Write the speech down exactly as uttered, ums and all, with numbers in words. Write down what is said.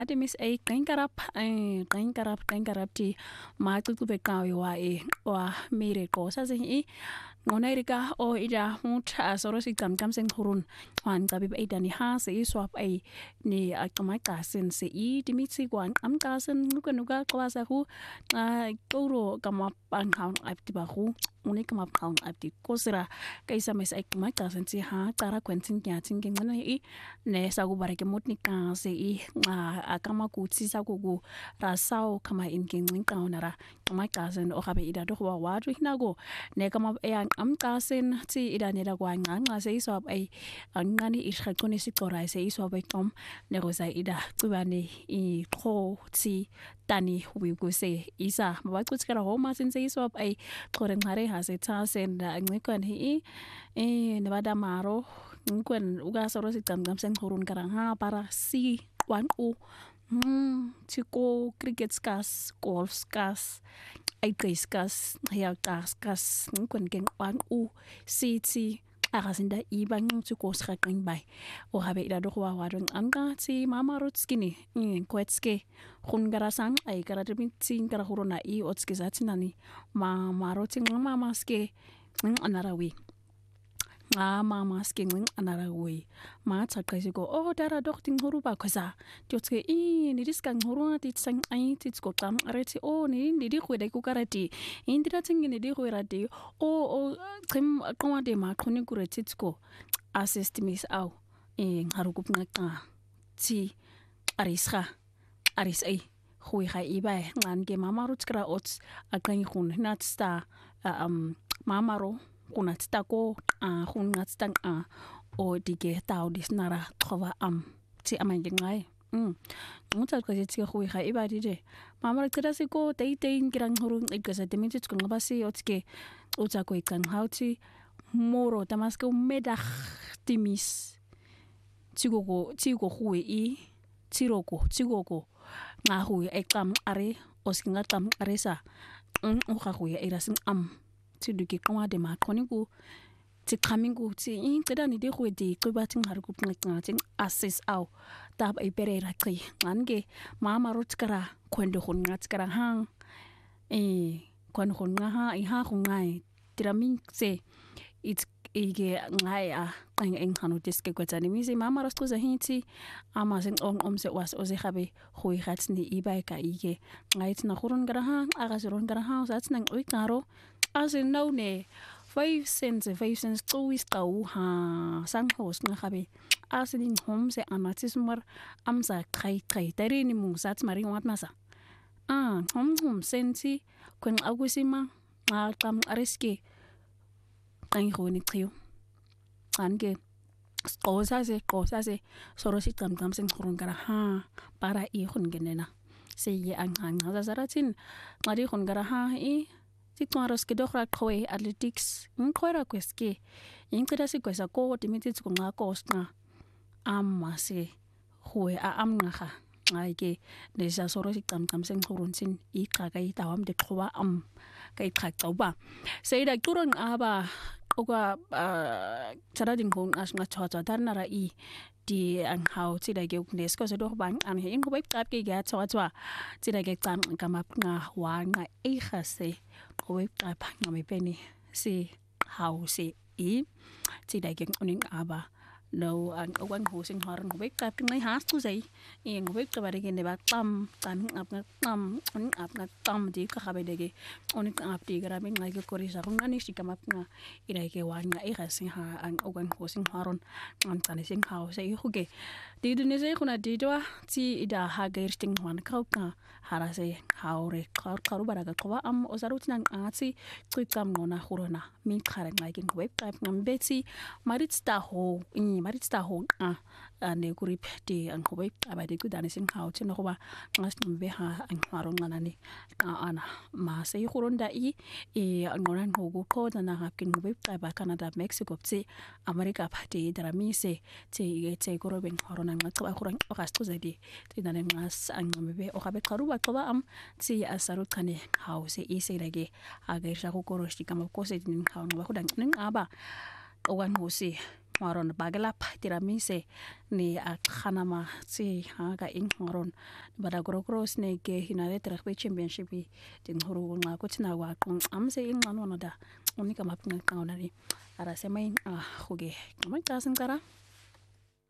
ati miss a qenkarap eh qenkarap qenkarap ti maquqube qawi wa e wa mire qosa se i ngona irika o ida mutha soro si qamqam seng khurun wan qabi ba idani ha se i swap ai ni aqama qasen se i dimitsi kwan am qasen nuka nuka qwasa hu qoro kama panghaun apti ba hu uni kama panghaun apti kosira kaisa mes ai kama qasen si ha qara kwentin kyatin ngena i ne sa go bareke motni ka se i akama kutsi sa go go rasao kama ingin ngqaunara kama qasen o gabe ida do wa wa hinago ne kama e am qasen ti ida ne da kwa nqa se iswap ai angani ishaqone siqora se iswap ai tom ne go sa ida qubane i qho ti tani wi go se isa ba qutsikara ho ma sen se iswap ai qore ngare ha se tsa sen da ngikon hi e ne bada maro ngkwen uga soro si qamqam seng khurun karang ha para si wan u mm tiko cricket skas golf skas ai skas ya skas ngkwen geng wan u city agasinda ibang tiko ska qing bai o habe ida do wa wa dong anga ti mama rotskini in kwetske khun garasang ai karate min tin kara khuruna i otske zatinani ma maroting mama ske ng anarawi nga mama ske ng anarawi ma tsakaisi go o dara dokting horuba khosa tiotske i ni diskang horuna ti tsang ai ti tsko tam areti o ni ni di khweda ku karati indira tsingi ni di khwerati o o qim qwa de ma khoni kureti tsko assist mis au e ngarukup ngaqa ti arisha aris ai khoi ga ibai ngan ke mama rutskra ots aqang khun natsta um mamaro kuna tstako a khun ngatstang a o dige taw disnara khova am ti amang ngai mm ngutsa ka tsi khoi ga iba dide mama rutskra se ko tei tei ngirang hurung ikasa demiti tsko ngabasi otske utsa ko ikang hauti moro tamasko medah timis tsigogo tsigo khoi i tsiroko tsigoko nga hui ekam are oskinga tam aresa un o ga hui erasin am tsiduki kwa de ma khoni ku tsi khamingu tsi in tseda ni de hui de qiba ting har ku pnga ting assess au tab ai perera qi ngange mama rutskara khonde khon ngatskara hang e kon khon nga ha i ha khungai tiramin se it's ige ngai a qeng eng hanu diske kwatani misi mama rastu za hinti ama sing ong om se was o se khabe khoi khatsni ibai ka ige ngai tsna khurun gara ha aga zurun gara ha sa tsnang oi karo as no ne five cents five cents tuis tau ha sang hos nga khabe asin hom se amatis mar amza khai khai tari ni mu sa tsmari wat masa ah hom hom senti kun agusima ma kam ariske qeng khoni trio ange qosa se qosa se soro si qamqam seng khurun gara ha para i khun genena se ye ang hang za zaratin ngari khun gara ha i tikmaros ke dokhra khoi athletics ngkhora kweske ingqida si kwesa ko dimiti tsko nga kosna amma se khoi a amnga kha ngai ke le ja soro si qamqam seng khurun sin i qaga i tawam de khowa am kai khak tawba se ida turang aba oga tsara ding hong as nga cha cha darnara i di ang hau ti da ge nes ko se do bang an he ing bai tap ke ga cha cha ti da ge tam kama nga wa nga e khase ko bai tap nga me peni si hau si i ti da ge uning aba no ang ogang ho sing har ngo bai tap ngai has tu sai e ngo bai ka bare ge ne ba tam tan ap nga tam un ap nga tam di ka khabe de ge onik ap ti gara ben ngai ge kori sa nga ni si kama nga ira ge wa nga e khase ha ang ogang ho sing haron ngam tan sing hau sai hu ge di du ne sai khuna di do ti ida ha ge sting hwan ka ka hara sai haure khar kharu bara ga kwa am ozarut nang ati qikam ngona khurona min khara ngai ge web type ngam beti marit sta ho i marit sta ho a ne grip di ang web aba de gudane sing hau ti no ba ngas mbe ha ang haron ngana ni ka ana ma sai khuronda i e ngona ngo go ko na ha kin web type Canada Mexico ti America pati dara mi se ti ge te ko roben harona ngata khurang o gastu zedi ti dane ngas ang mbe o gabe kharu ba toba am ti asaru khane hause i se lage aga sha ko koroshi kama ko se din khaun ba khudang ning aba ogan ho se ngwaron bagela tiramise ni akhanama tsi ha ka ingwaron bada grogro snake United Rugby Championship dinghuru nqa kuthina wa qong amse inqano da unika mapinga qawna ni ara semay khuge ngamaxa sinkara